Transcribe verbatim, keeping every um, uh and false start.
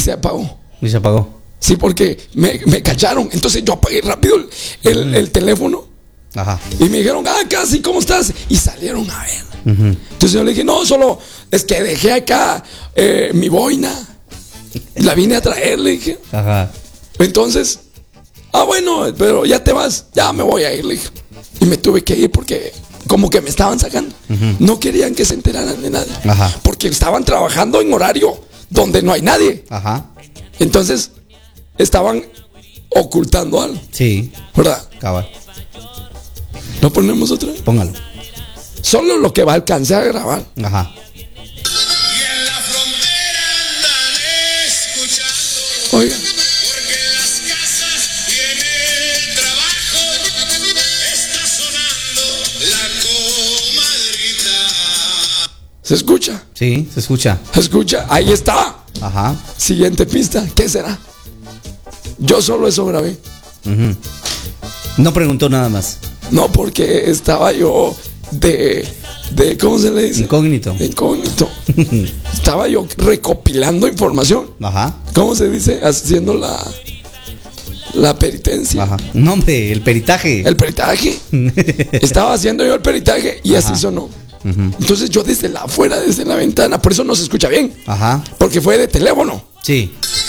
se apagó. Y se apagó. Sí, porque me, me cacharon. Entonces yo apagué rápido el, el, el teléfono. Ajá. Y me dijeron, ah, casi, ¿cómo estás? Y salieron a ver. Uh-huh. Entonces yo le dije, no, solo es que dejé acá eh, mi boina. La vine a traer, le dije. Ajá. Entonces, ah, bueno, pero ya te vas. Ya me voy a ir, le dije. Y me tuve que ir porque como que me estaban sacando. Uh-huh. No querían que se enteraran de nadie. Ajá. Porque estaban trabajando en horario donde no hay nadie. Ajá. Entonces, estaban ocultando algo. Sí. ¿Verdad? Cabal. ¿Lo ponemos otra vez? Póngalo. Solo lo que va a alcanzar a grabar. Ajá. Y en la frontera andan escuchando. Oiga. Porque en las casas y en el trabajo está sonando la comadrita. ¿Se escucha? Sí, se escucha. ¿Se escucha? Ahí está. Ajá. Siguiente pista. ¿Qué será? Yo solo eso grabé. Uh-huh. No preguntó nada más. No, porque estaba yo de, de ¿cómo se le dice? Incógnito. De incógnito. Estaba yo recopilando información. Ajá. ¿Cómo se dice? Haciendo la la peritencia. Ajá. No, hombre, el peritaje. El peritaje. Estaba haciendo yo el peritaje y Ajá. así sonó. Uh-huh. Entonces yo desde la afuera, desde la ventana, por eso no se escucha bien. Ajá. Porque fue de teléfono. Sí.